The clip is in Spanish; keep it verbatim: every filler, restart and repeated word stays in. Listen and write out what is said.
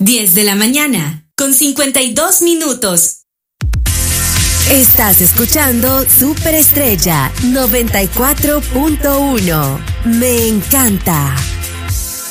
diez de la mañana, con cincuenta y dos minutos. Estás escuchando Superestrella noventa y cuatro punto uno. Me encanta.